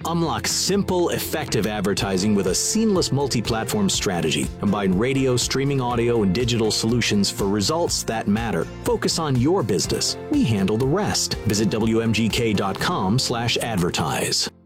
Unlock simple, effective advertising with a seamless multi-platform strategy. Combine radio, streaming audio, and digital solutions for results that matter. Focus on your business. We handle the rest. Visit WMGK.com/advertise.